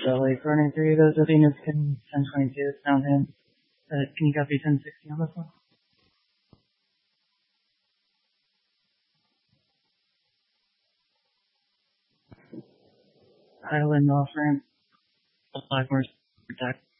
So, like, running through those Athenas can 1022 found him. Can you copy 1060 on this one? Highland off ramp. Blackmore's attack.